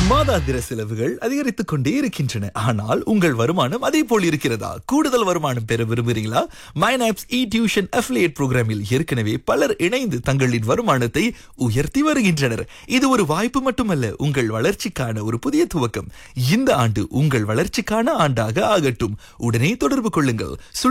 மாதாந்திர செலவுகள் அதிகரித்துக் கொண்டே இருக்கின்றன. ஆனால் உங்கள் வருமானம் அதே போல் இருக்கிறதா? கூடுதல் வருமானம் பெற விரும்புகிறீங்களா? மைனாப்ஸ் இ டியூஷன் அஃபிலியேட் புரோகிராமில் ஏற்கனவே பலர் இணைந்து தங்களின் வருமானத்தை உயர்த்தி வருகின்றனர். இது ஒரு வாய்ப்பு மட்டுமல்ல, உங்கள் வளர்ச்சிக்கான ஒரு புதிய துவக்கம். இந்த ஆண்டு உங்கள் வளர்ச்சிக்கான ஆண்டாக ஆகட்டும். உடனே தொடர்பு கொள்ளுங்கள்.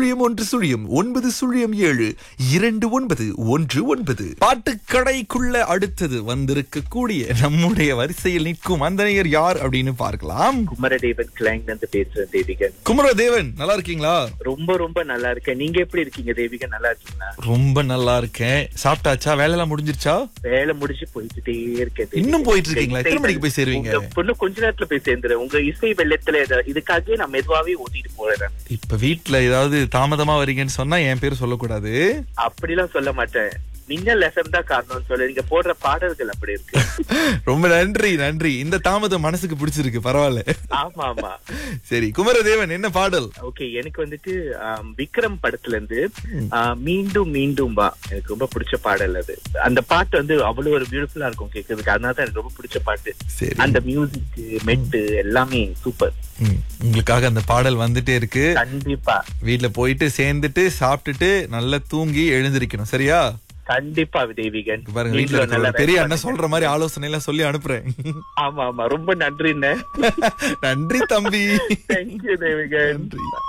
0109272919. பாட்டுக்கடைக்குள்ள அடுத்தது வந்திருக்கக்கூடிய நம்முடைய வரிசையில் நிற்கும் அந்த நேயர் யார் அப்படின்னு பார்க்கலாம். குமரதேவன் கிளைங் வந்து பேசுறேன் தேவிகன். குமரதேவன், நல்லா இருக்கீங்களா? ரொம்ப ரொம்ப நல்லா இருக்கேன். நீங்க எப்படி இருக்கீங்க தேவிகன்? நல்லா இருக்கீங்களா? ரொம்ப நல்லா இருக்கேன். சாப்பிட்டாச்சா? வேலையெல்லாம் முடிஞ்சிருச்சா? வேலை முடிச்சு போயிட்டே இருக்கேன். இன்னும் போயிட்டு இருக்கீங்களா? எத்தனை மணிக்கு போய் சேருவீங்க? இன்னும் கொஞ்ச நேரத்துல போய் சேர்ந்துறேன். உங்க இசை வெள்ளத்துல இதுக்காகவே நான் மெதுவாவே ஓட்டிட்டு போறேன். இப்ப வீட்டுல ஏதாவது தாமதமா வரீங்கன்னு சொன்னா என் பேர் சொல்லக்கூடாது. அப்படிலாம் சொல்ல மாட்டேன். மின்னல் எஃப்எம் தான் காரணம் சொல்ல. நீங்க போடுற பாடல்கள் அப்படி இருக்கு. ரொம்ப நன்றி நன்றி. இந்த தாமதம் மனசுக்கு பிடிச்சிருக்கு, பரவாயில்ல. ஆமா ஆமா. சரி குமரதேவன், என்ன பாடல்? ஓகே, எனக்கு வந்துட்டு விக்ரம் படத்துல இருந்து மீண்டும் மீண்டும் வா எனக்கு ரொம்ப பிடிச்ச பாடல் அது. அந்த பாட்டு வந்து அவ்வளவு ஒரு பியூட்டிஃபுல்லா இருக்கும் கேட்கறதுக்கு. அதனாலதான் எனக்கு ரொம்ப பிடிச்ச பாட்டு. அந்த மியூசிக் மெட்டு எல்லாமே சூப்பர். உங்களுக்காக அந்த பாடல் வந்துட்டே இருக்கு. கண்டிப்பா வீட்டுல போயிட்டு சேர்ந்துட்டு சாப்பிட்டுட்டு நல்லா தூங்கி எழுந்திருக்கணும், சரியா? கண்டிப்பா தேவிகன். பாருங்க, வீட்டுல பெரிய அண்ணன் சொல்ற மாதிரி ஆலோசனை எல்லாம் சொல்லி அனுப்புறேன். ஆமா ஆமா, ரொம்ப நன்றி. நன்றி தம்பி. தேங்க்யூ தேவிகன். நன்றி.